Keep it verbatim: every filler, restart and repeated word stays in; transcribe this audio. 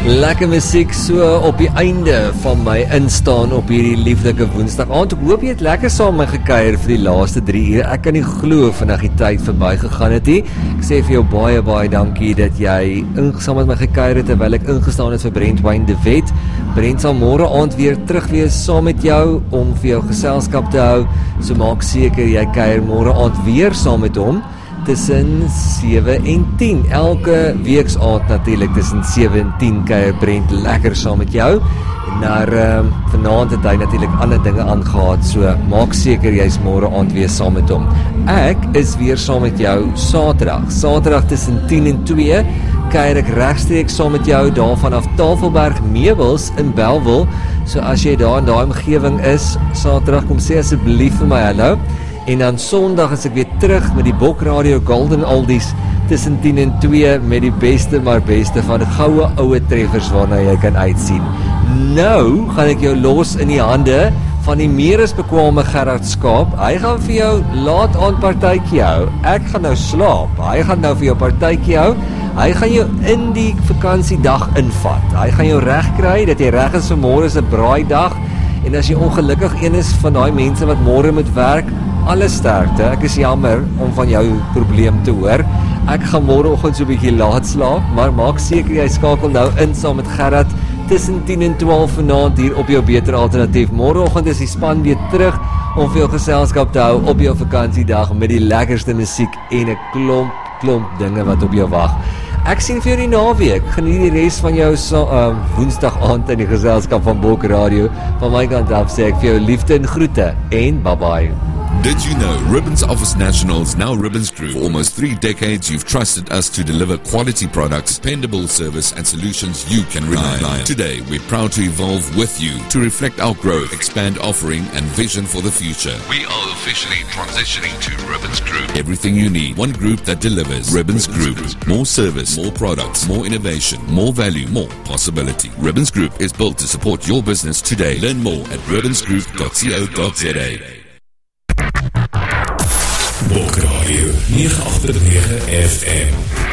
Lekker musiek so op die einde van my instaan op hierdie lieflike woensdag aand. Ek hoop jy het lekker saam met my gekuier vir die laaste drie uur. Ek kan nie glo vandag die tyd verby gegaan het nie. Ek sê vir jou baie baie dankie dat jy saam met my gekuier het terwyl ek ingestaan het vir Brent Wyn de Wet. Brent sal môre aand weer terug wees saam met jou om vir jou geselskap te hou. So maak seker jy kuier môre aand weer saam met hom tussen sewe en tien. Elke weeksaand natuurlik tussen sewe en tien kuier Brent lekker saam met jou. En daar um, vanaand het hy natuurlik ander dinge aangehaat, so maak seker jy's môre aand weer saam met hom. Ek is weer saam met jou Saterdag. Saterdag tussen tien en twee kuier ek regstreeks saam met jou daar vanaf Tafelberg Meubels in Bellville. So as jy daar in daai omgewing is, Saterdag kom sê asseblief vir my hallo. En dan Sondag is ek weer terug met die Bok Radio Golden Oldies tussen tien en twee met die beste maar beste van goue oue treffers waarna jy kan uitsien. Nou gaan ek jou los in die hande van die meer as bekwame Gerard Skaap. Hy gaan vir jou laat aand partytjie hou. Ek gaan nou slaap. Hy gaan nou vir jou partytjie hou. Hy gaan jou in die vakansiedag invat. Hy gaan jou reg kry dat jy reg is vir môre se braaidag. En as jy ongelukkig een is van daai mense wat môre moet werk, alle sterkte. Ek is jammer om van jou probleem te hoor. Ek gaan môreoggend so 'n bietjie laat slaap, maar maak seker jy skakel nou in saam met Gerard tussen tien en twaalf vanaand hier op jou beter alternatief. Môreoggend is die span weer terug om vir jou geselskap te hou op jou vakansiedag met die lekkerste musiek en 'n klomp klomp dinge wat op jou wag. Ek sien vir jou die naweek. Geniet die res van jou so, um, woensdag aand in die geselskap van Bok Radio. Van my kant af sê ek vir jou liefde en groete en bye bye. Did you know Ribbons offers nationals now Ribbons Group? For almost three decades, you've trusted us to deliver quality products, dependable service, and solutions you can rely on. Today, we're proud to evolve with you to reflect our growth, expand offering, and vision for the future. We are officially transitioning to Ribbons Group. Everything you need, one group that delivers. Ribbons Group. More service, more products, more innovation, more value, more possibility. Ribbons Group is built to support your business today. Learn more at ribbons group dot co dot za. Bok Radio nege agt nege F M